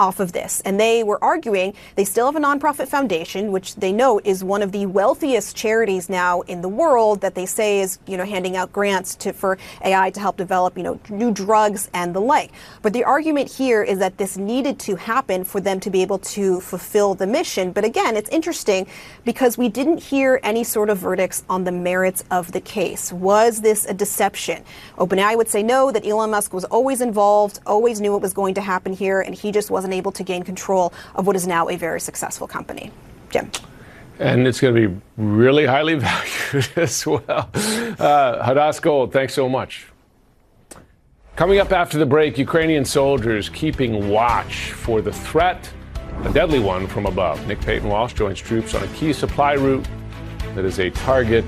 off of this. And they were arguing they still have a nonprofit foundation, which they note is one of the wealthiest charities now in the world, that they say is, handing out grants for AI to help develop, new drugs and the like. But the argument here is that this needed to happen for them to be able to fulfill the mission. But again, it's interesting because we didn't hear any sort of verdicts on the merits of the case. Was this a deception? OpenAI would say no, that Elon Musk was always involved, always knew what was going to happen here, and he just wasn't able to gain control of what is now a very successful company. Jim. And it's going to be really highly valued as well. Hadass Gold, thanks so much. Coming up after the break, Ukrainian soldiers keeping watch for the threat, a deadly one from above. Nick Payton-Walsh joins troops on a key supply route that is a target.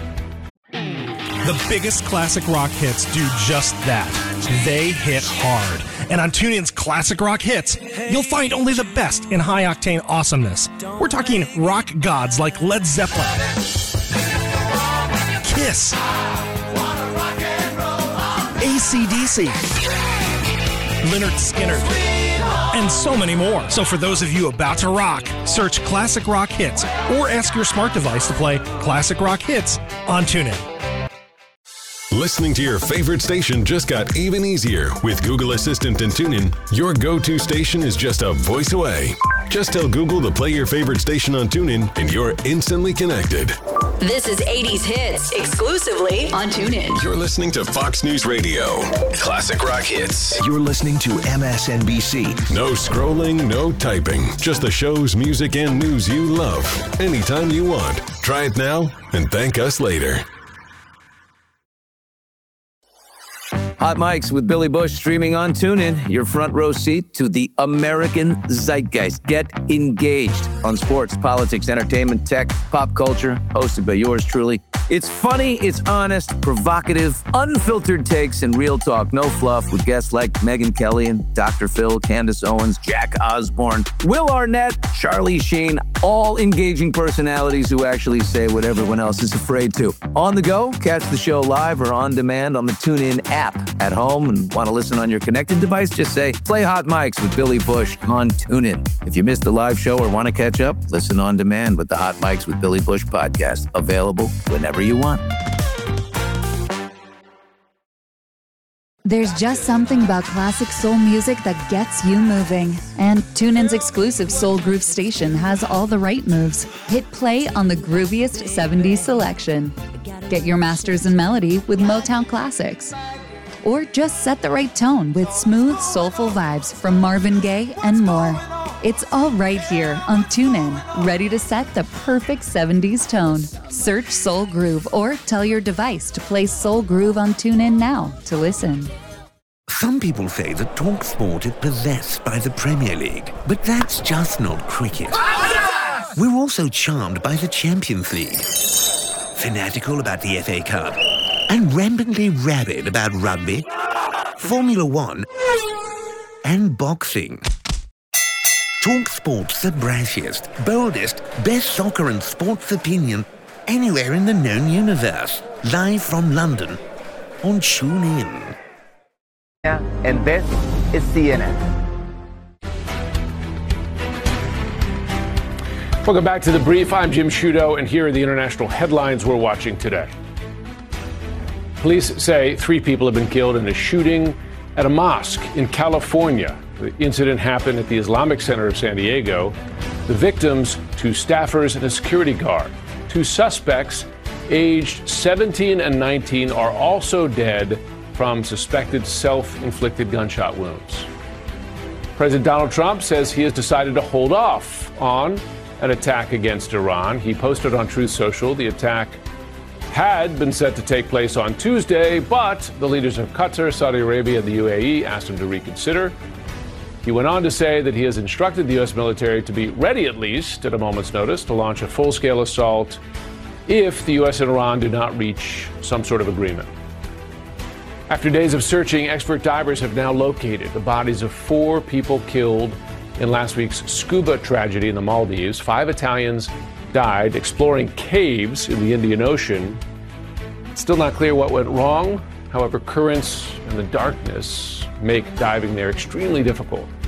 The biggest classic rock hits do just that. They hit hard. And on TuneIn's Classic Rock Hits, you'll find only the best in high-octane awesomeness. We're talking rock gods like Led Zeppelin, Kiss, AC/DC, Lynyrd Skynyrd, and so many more. So for those of you about to rock, search Classic Rock Hits or ask your smart device to play Classic Rock Hits on TuneIn. Listening to your favorite station just got even easier. With Google Assistant and TuneIn, your go-to station is just a voice away. Just tell Google to play your favorite station on TuneIn and you're instantly connected. This is 80s Hits, exclusively on TuneIn. You're listening to Fox News Radio. Classic Rock Hits. You're listening to MSNBC. No scrolling, no typing. Just the shows, music, and news you love. Anytime you want. Try it now and thank us later. Hot Mics with Billy Bush streaming on TuneIn. Your front row seat to the American zeitgeist. Get engaged on sports, politics, entertainment, tech, pop culture. Hosted by yours truly. It's funny, it's honest, provocative, unfiltered takes, and real talk. No fluff with guests like Megyn Kelly and Dr. Phil, Candace Owens, Jack Osborne, Will Arnett, Charlie Sheen. All engaging personalities who actually say what everyone else is afraid to. On the go, catch the show live or on demand on the TuneIn app. At home and want to listen on your connected device, just say, play Hot Mics with Billy Bush on TuneIn. If you missed the live show or want to catch up, listen on demand with the Hot Mics with Billy Bush podcast. Available whenever you want. There's just something about classic soul music that gets you moving. And TuneIn's exclusive Soul Groove station has all the right moves. Hit play on the grooviest 70s selection. Get your masters in melody with Motown classics. Or just set the right tone with smooth, soulful vibes from Marvin Gaye and more. It's all right here on TuneIn, ready to set the perfect 70s tone. Search Soul Groove or tell your device to play Soul Groove on TuneIn now to listen. Some people say that TalkSport is possessed by the Premier League, but that's just not cricket. We're also charmed by the Champions League, fanatical about the FA Cup, and rampantly rabid about rugby, Formula One, and boxing. TalkSport's the brashiest, boldest, best soccer and sports opinion anywhere in the known universe. Live from London on TuneIn. And this is CNN. Welcome back to The Brief. I'm Jim Sciutto, and here are the international headlines we're watching today. Police say 3 people have been killed in a shooting at a mosque in California. The incident happened at the Islamic Center of San Diego. The victims, 2 staffers and a security guard. 2 suspects, aged 17 and 19, are also dead from suspected self-inflicted gunshot wounds. President Donald Trump says he has decided to hold off on an attack against Iran. He posted on Truth Social the attack had been set to take place on Tuesday, but the leaders of Qatar, Saudi Arabia, and the UAE asked him to reconsider. He went on to say that he has instructed the U.S. military to be ready, at least at a moment's notice, to launch a full-scale assault if the U.S. and Iran do not reach some sort of agreement. After days of searching, expert divers have now located the bodies of 4 people killed in last week's scuba tragedy in the Maldives. 5 Italians died exploring caves in the Indian Ocean. It's still not clear what went wrong. However, currents and the darkness make diving there extremely difficult.